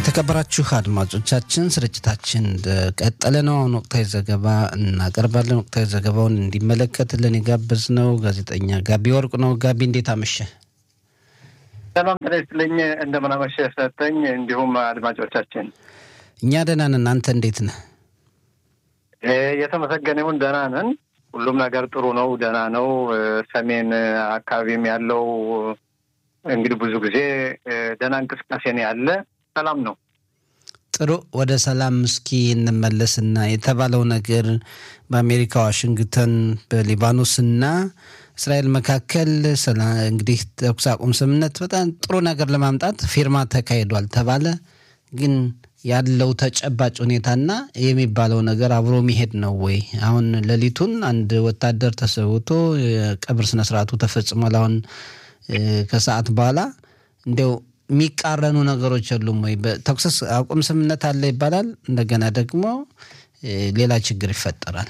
የተከበራችሁ አድማጮቻችን ስርጭታችን ቀጠለ ነው። ወቅታዊ ዘገባ እናቀርባለን። ወቅታዊ ዘገባውን እንዲመለከትልን የጋበዝነው ጋዜጠኛ ጋቢ ወርቁ ነው። ጋቢ እንዴት አመሸ? ሰላም ተለይልኝ እንደምን አመሸ ሰጠኝ። እንዲሁም አድማጮቻችን እኛ ደህና ነን። አንተ እንዴት ነህ? የተመሰገነውን ደህና ነን። ሁሉም ነገር ጥሩ ነው፣ ደህና ነው። ሰሜን አካባቢም ያለው እንግዲህ ብዙ ጊዜ ደህና እንቅስቃሴ ነው ያለ። ሰላም ነው። ጥሩ። ወደ ሰላም እስኪ እንመለስና የተባለው ነገር በአሜሪካ ዋሽንግተን በሊባኖስና እስራኤል መካከል እንግዲህ ተኩስ አቁም ስምምነት በጣም ጥሩ ነገር ለማምጣት ፊርማ ተካሂዷል ተባለ። ግን ያለው ተጨባጭ ሁኔታና የሚባለው ነገር አብሮ መሄድ ነው ወይ? አሁን ሌሊቱን አንድ ወታደር ተሰውቶ የቀብር ስነ ስርዓቱ ተፈጽሟል። አሁን ከሰዓት በኋላ እንደው የሚቃረኑ ነገሮች የሉም ወይ? በተኩስ አቁም ስምምነት አለ ይባላል፣ እንደገና ደግሞ ሌላ ችግር ይፈጠራል።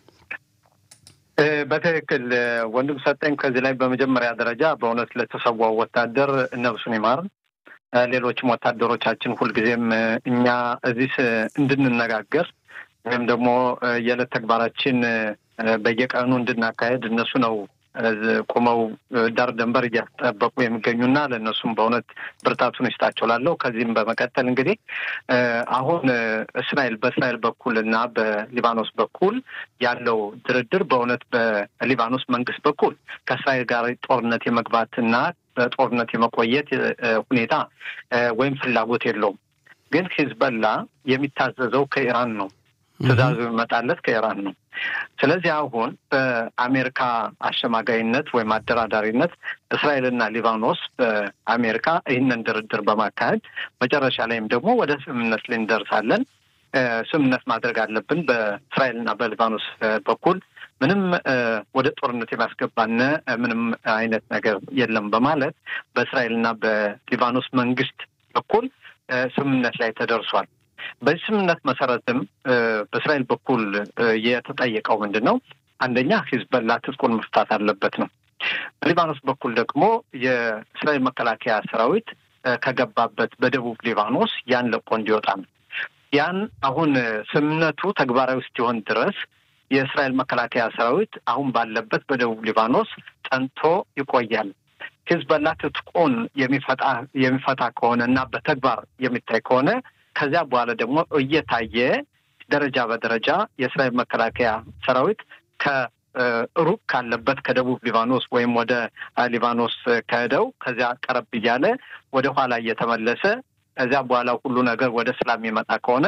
በትክክል ወንድም ሰጠኝ። ከዚህ ላይ በመጀመሪያ ደረጃ በእውነት ለተሰዋው ወታደር ነፍሱን ይማር። ሌሎችም ወታደሮቻችን ሁልጊዜም እኛ እዚህ እንድንነጋገር ወይም ደግሞ የዕለት ተግባራችን በየቀኑ እንድናካሄድ እነሱ ነው ቆመው ዳር ደንበር እያስጠበቁ የሚገኙና ለእነሱም በእውነት ብርታቱን ይስጣቸው እላለሁ። ከዚህም በመቀጠል እንግዲህ አሁን በእስራኤል በኩል እና በሊባኖስ በኩል ያለው ድርድር በእውነት በሊባኖስ መንግስት በኩል ከእስራኤል ጋር ጦርነት የመግባትና በጦርነት የመቆየት ሁኔታ ወይም ፍላጎት የለውም። ግን ሂዝቦላ የሚታዘዘው ከኢራን ነው። ትዕዛዙ የሚመጣለት ከኢራን ነው። ስለዚህ አሁን በአሜሪካ አሸማጋይነት ወይም አደራዳሪነት እስራኤልና ሊባኖስ በአሜሪካ ይህንን ድርድር በማካሄድ መጨረሻ ላይም ደግሞ ወደ ስምምነት ላይ እንደርሳለን። ስምምነት ማድረግ አለብን በእስራኤልና በሊባኖስ በኩል ምንም ወደ ጦርነት የሚያስገባን ምንም አይነት ነገር የለም በማለት በእስራኤልና በሊባኖስ መንግስት በኩል ስምምነት ላይ ተደርሷል። በዚህ ስምምነት መሰረትም በእስራኤል በኩል የተጠየቀው ምንድን ነው? አንደኛ ሂዝቦላ ትጥቁን መፍታት አለበት ነው። በሊባኖስ በኩል ደግሞ የእስራኤል መከላከያ ሰራዊት ከገባበት በደቡብ ሊባኖስ ያን ለቆ እንዲወጣ ነው። ያን አሁን ስምምነቱ ተግባራዊ እስኪሆን ድረስ የእስራኤል መከላከያ ሰራዊት አሁን ባለበት በደቡብ ሊባኖስ ጸንቶ ይቆያል። ሂዝቦላ ትጥቁን የሚፈታ ከሆነ እና በተግባር የሚታይ ከሆነ ከዚያ በኋላ ደግሞ እየታየ ደረጃ በደረጃ የእስራኤል መከላከያ ሰራዊት ከሩቅ ካለበት ከደቡብ ሊባኖስ ወይም ወደ ሊባኖስ ከሄደው ከዚያ ቀረብ እያለ ወደ ኋላ እየተመለሰ ከዚያ በኋላ ሁሉ ነገር ወደ ሰላም የሚመጣ ከሆነ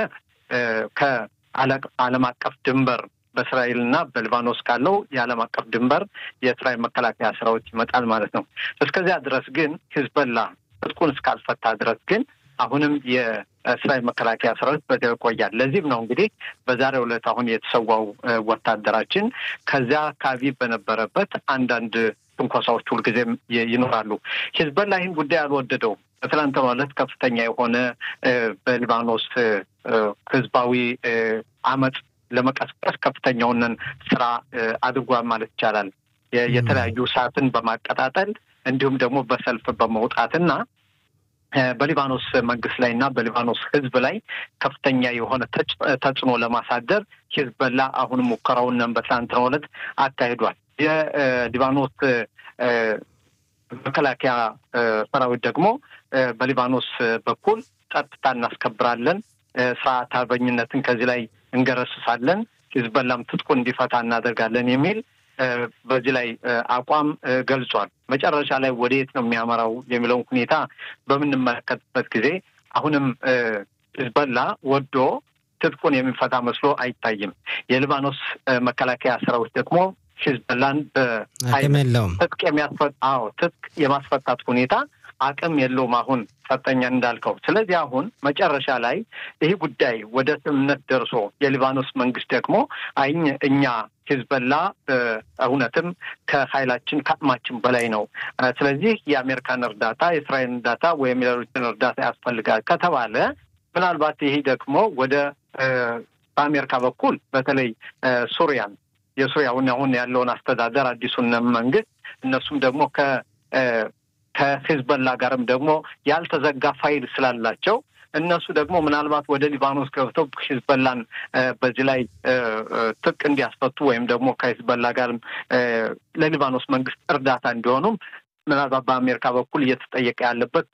ከዓለም አቀፍ ድንበር በእስራኤልና በሊባኖስ ካለው የዓለም አቀፍ ድንበር የእስራኤል መከላከያ ሰራዊት ይመጣል ማለት ነው። እስከዚያ ድረስ ግን ሂዝቦላ ትጥቁን እስካልፈታ ድረስ ግን አሁንም የእስራኤል መከላከያ ሰራዊት በዚያው ይቆያል። ለዚህም ነው እንግዲህ በዛሬው ዕለት አሁን የተሰዋው ወታደራችን ከዚያ አካባቢ በነበረበት አንዳንድ ትንኮሳዎች ሁልጊዜም ይኖራሉ። ሂዝቦላ ይህን ጉዳይ አልወደደው። በትላንትናው ዕለት ከፍተኛ የሆነ በሊባኖስ ህዝባዊ አመፅ ለመቀስቀስ ከፍተኛውን ስራ አድርጓል ማለት ይቻላል። የተለያዩ ሰዓትን በማቀጣጠል እንዲሁም ደግሞ በሰልፍ በመውጣትና በሊባኖስ መንግስት ላይ እና በሊባኖስ ህዝብ ላይ ከፍተኛ የሆነ ተጽዕኖ ለማሳደር ሂዝቦላ አሁን ሙከራውን በትናንትናው ዕለት አካሂዷል። የሊባኖስ መከላከያ ሰራዊት ደግሞ በሊባኖስ በኩል ጸጥታ እናስከብራለን፣ ስርዓተ አልበኝነትን ከዚህ ላይ እንገረስሳለን፣ ሂዝቦላም ትጥቁን እንዲፈታ እናደርጋለን የሚል በዚህ ላይ አቋም ገልጿል። መጨረሻ ላይ ወዴት ነው የሚያመራው የሚለውን ሁኔታ በምንመለከትበት ጊዜ አሁንም ሂዝቦላ ወዶ ትጥቁን የሚፈታ መስሎ አይታይም። የሊባኖስ መከላከያ ሰራዊት ደግሞ ሂዝቦላን ትጥቅ የማስፈታት ሁኔታ አቅም የለውም አሁን ሰጠኛ እንዳልከው። ስለዚህ አሁን መጨረሻ ላይ ይህ ጉዳይ ወደ ስምምነት ደርሶ የሊባኖስ መንግስት ደግሞ እኛ ሂዝቦላ እውነትም ከኃይላችን ከአቅማችን በላይ ነው፣ ስለዚህ የአሜሪካን እርዳታ የእስራኤል እርዳታ ወይም ሌሎችን እርዳታ ያስፈልጋል ከተባለ ምናልባት ይሄ ደግሞ ወደ በአሜሪካ በኩል በተለይ የሱሪያውን አሁን ያለውን አስተዳደር አዲሱን መንግስት እነሱም ደግሞ ከሂዝቦላ ጋርም ደግሞ ያልተዘጋ ፋይል ስላላቸው እነሱ ደግሞ ምናልባት ወደ ሊባኖስ ገብተው ሂዝቦላን በዚህ ላይ ትጥቅ እንዲያስፈቱ ወይም ደግሞ ከሂዝቦላ ጋር ለሊባኖስ መንግስት እርዳታ እንዲሆኑም ምናልባት በአሜሪካ በኩል እየተጠየቀ ያለበት